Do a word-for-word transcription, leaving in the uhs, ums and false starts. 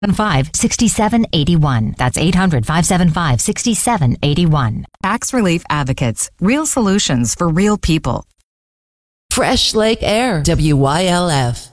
five six seven eight one. That's eight hundred, five seven five, six seven eight one. Tax Relief Advocates. Real solutions for real people. Fresh Lake Air. W Y L F.